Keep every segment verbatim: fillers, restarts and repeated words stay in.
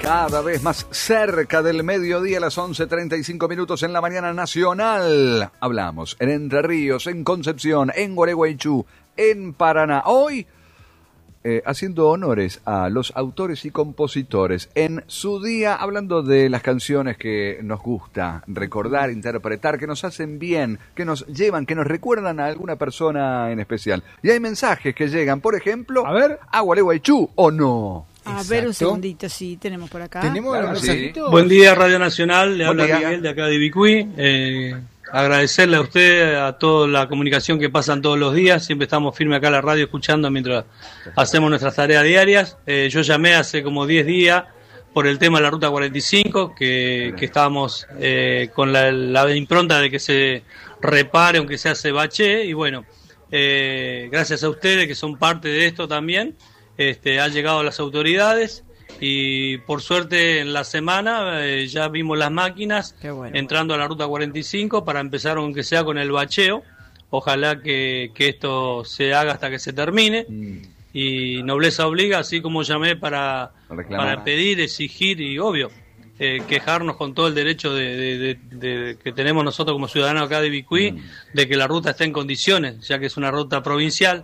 Cada vez más cerca del mediodía, a las once treinta y cinco minutos en la mañana nacional. Hablamos en Entre Ríos, en Concepción, en Gualeguaychú, en Paraná. Hoy, eh, haciendo honores a los autores y compositores en su día, hablando de las canciones que nos gusta recordar, interpretar, que nos hacen bien, que nos llevan, que nos recuerdan a alguna persona en especial. Y hay mensajes que llegan, por ejemplo, a ver, a Gualeguaychú, ¿o no? A Exacto. ver, un segundito, sí, tenemos por acá. ¿Tenemos Claro, los sí. mensajitos? Buen día, Radio Nacional. Le Buen habla día. Miguel de acá de Ibicuí. Eh, agradecerle a usted, a toda la comunicación que pasan todos los días. Siempre estamos firmes acá en la radio escuchando mientras hacemos nuestras tareas diarias. Eh, yo llamé hace como diez días por el tema de la Ruta cuarenta y cinco, que, que estábamos eh, con la, la impronta de que se repare, aunque sea se bache. Y bueno, eh, gracias a ustedes que son parte de esto también. Este, ha llegado a las autoridades y por suerte en la semana eh, ya vimos las máquinas bueno. entrando a la Ruta cuarenta y cinco para empezar aunque sea con el bacheo. Ojalá que, que esto se haga hasta que se termine. Mm. Y nobleza obliga, así como llamé para, para pedir, exigir y obvio eh, quejarnos con todo el derecho de, de, de, de que tenemos nosotros como ciudadanos acá de Ibicuí, mm. de que la ruta esté en condiciones, ya que es una ruta provincial.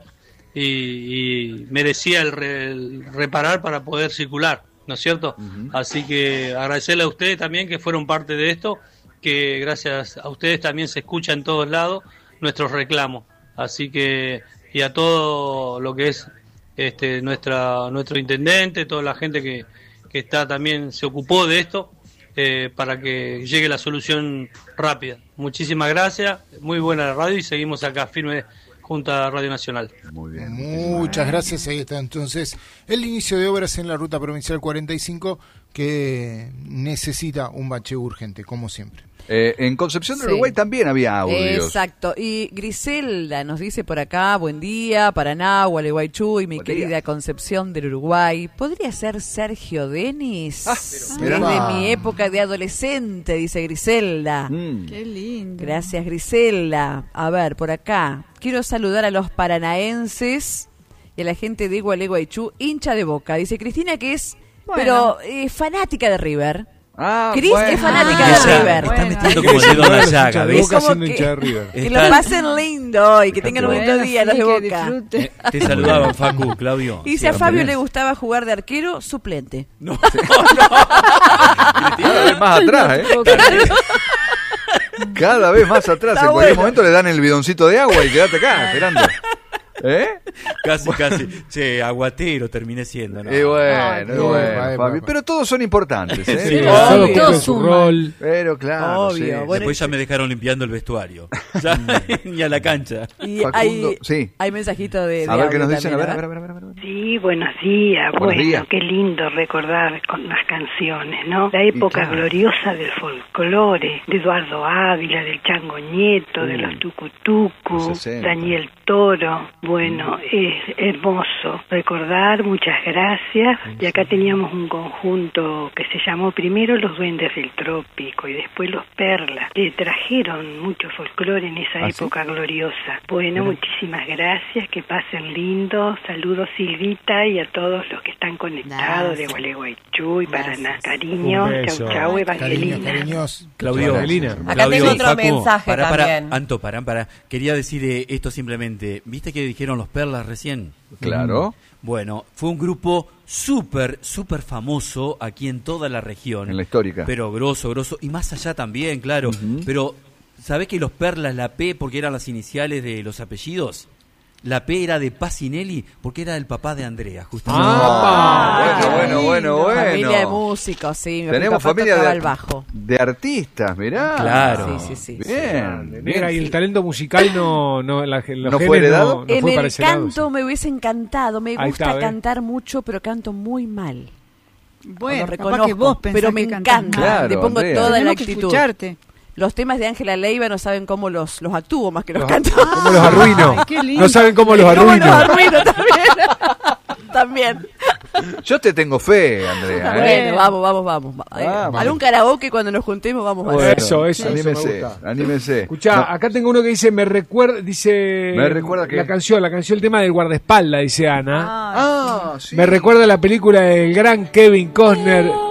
Y, y merecía el, re, el reparar para poder circular, ¿no es cierto? Uh-huh. Así que agradecerle a ustedes también que fueron parte de esto, que gracias a ustedes también se escucha en todos lados nuestros reclamos. Así que, y a todo lo que es este nuestra nuestro intendente, toda la gente que, que está también se ocupó de esto, eh, para que llegue la solución rápida. Muchísimas gracias, muy buena la radio y seguimos acá firme junto a Radio Nacional. Muy bien. Muchas gracias. Ahí está entonces el inicio de obras en la Ruta Provincial cuarenta y cinco, que necesita un bacheo urgente, como siempre. Eh, en Concepción del sí. Uruguay también había audios. Exacto. Y Griselda nos dice por acá, buen día, Paraná, Gualeguaychú y mi buen querida día. Concepción del Uruguay. ¿Podría ser Sergio Denis? Ah, Desde ah. mi época de adolescente, dice Griselda. Mm. Qué lindo. Gracias, Griselda. A ver, por acá. Quiero saludar a los paranaenses y a la gente de Gualeguaychú, hincha de Boca. Dice Cristina que es, bueno. pero eh, fanática de River. Ah, Cris bueno. es fanática ah, de River. Está bueno. metiendo como el dedo en la llaga, ¿ves? Como que, hincha de River. que lo pasen lindo y que tengan un lindo día los de Boca. Eh, te saludaban, Facu, Claudio. Y si a Fabio le gustaba jugar de arquero, suplente. No, no, no. Cada vez más atrás, ¿eh? Cada vez más atrás. Está en cualquier bueno. momento le dan el bidoncito de agua y quédate acá esperando. ¿Eh? Casi, casi. Che, aguatero terminé siendo, ¿no? Y bueno, Ay, y no, bueno, va, va, Fabi. va. Pero todos son importantes, ¿eh? Sí, Obvio. todos su rol. Pero claro, Obvio. sí. Bueno, Después ya me dejaron limpiando el vestuario. Ya, ni a la cancha. Y Facundo, hay, sí. hay mensajitos de, de A ver qué nos audio dicen. A también, ver, a ver, a ver, a ver, a ver. Sí, buenos días. Buenos bueno, días. Qué lindo recordar con las canciones, ¿no? La época claro. gloriosa del folclore, de Eduardo Ávila, del Chango Nieto, Uh, de los Tucutucu, sesenta. Daniel Toro. Bueno, es hermoso recordar, muchas gracias. Y acá teníamos un conjunto que se llamó primero Los Duendes del Trópico y después Los Perlas, que trajeron mucho folclore en esa ¿Ah, época sí? gloriosa. Bueno, Mira. muchísimas gracias, que pasen lindo. Saludos Silvita y a todos los que están conectados Gracias. de Gualeguaychú y Gracias. Paraná. Cariño, Un chau beso. chau, Cariños, Evangelina. cariños. Claudio, Evangelina. Claudio, Acá tengo otro Facu, mensaje pará, pará, también. Anto, pará, pará. Quería decir eh, esto simplemente. ¿Viste que dijeron los Perlas recién? Claro. Bueno, fue un grupo súper, súper famoso aquí en toda la región. En la histórica. Pero grosso, grosso. Y más allá también, claro. Uh-huh. Pero, ¿sabés que los Perlas, la P, porque eran las iniciales de los apellidos? La P era de Pacinelli porque era el papá de Andrea, justamente. Ah, bueno, bueno, bueno, bueno. Familia de músicos, sí. Mi Tenemos papá familia tocaba de, el bajo. de artistas, mirá. Claro. Sí, sí, sí. Bien. Negra, bien. y el talento musical no, no, la, los ¿No genes fue heredado? no, no En fue el para ese lado, canto sí. me hubiese encantado. Me Ahí gusta está, ¿ves? cantar mucho, pero canto muy mal. Bueno, Lo capaz reconozco, que vos pensás pero me que cantás encanta. mal. Claro, Le pongo Andrea. toda la Tenemos que actitud. escucharte. Los temas de Ángela Leiva no saben cómo los, los actúo más que los, Los- canto. ¿Cómo los arruino? Ay, qué lindo. No saben cómo los ¿Cómo arruino. los arruino también? También. Yo te tengo fe, Andrea. ¿eh? Bueno, vamos, vamos, vamos. Ah, A un karaoke cuando nos juntemos vamos a Bueno, hacer. Eso, eso, eso me Anímese, gusta. anímese. Escuchá, No, acá tengo uno que dice, me recuerda, dice... ¿Me recuerda qué? La canción, la canción, el tema del guardaespaldas, dice Ana. Ah, sí. Me recuerda la película del gran Kevin Costner,